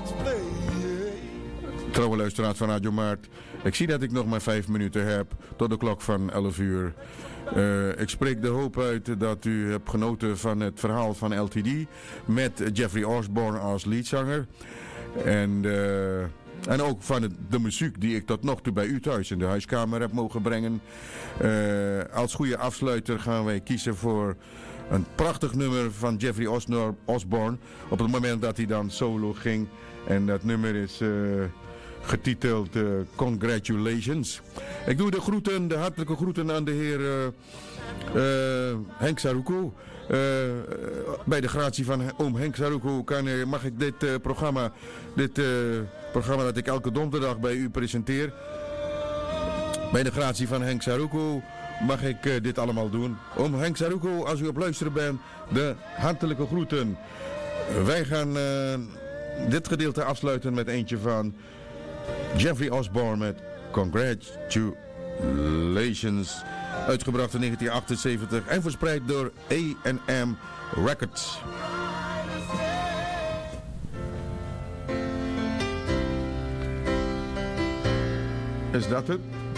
Trouwe luisteraars van Radio Maart. Ik zie dat ik nog maar 5 minuten heb tot de klok van 11 uur. Ik spreek de hoop uit dat u hebt genoten van het verhaal van LTD met Jeffrey Osborne als leadzanger. En ook van de muziek die ik tot nog toe bij u thuis in de huiskamer heb mogen brengen. Als goede afsluiter gaan wij kiezen voor een prachtig nummer van Jeffrey Osborne. Op het moment dat hij dan solo ging. En dat nummer is getiteld Congratulations. Ik doe de hartelijke groeten aan de heer Henk Saruko. Bij de gratie van oom Henk Saruko mag ik dit programma dat ik elke donderdag bij u presenteer. Bij de gratie van Henk Saruko mag ik dit allemaal doen. Oom Henk Saruko, als u op luisteren bent, de hartelijke groeten. Wij gaan dit gedeelte afsluiten met eentje van Jeffrey Osborne met Congratulations. Uitgebracht in 1978 en verspreid door A&M Records. Is dat het?